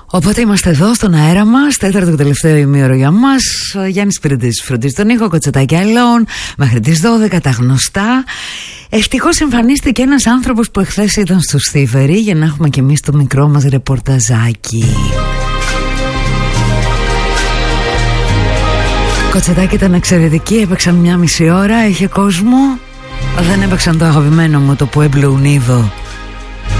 Οπότε είμαστε εδώ στον αέρα μας, τέταρτο και τελευταίο ημίωρο για μας. Γιάννης Πυρντής φροντίζει τον ήχο, Κοτσετάκι Alone, μέχρι τις 12 τα γνωστά. Ευτυχώς εμφανίστηκε ένας άνθρωπος που εχθές ήταν στο Στίβερη, για να έχουμε κι εμείς το μικρό μας ρεπορταζάκι. Κοτσετάκι ήταν εξαιρετική, έπαιξαν 1,5 ώρα, είχε κόσμο. Δεν έπαιξαν το αγαπημένο μου, το Pueblo Unido.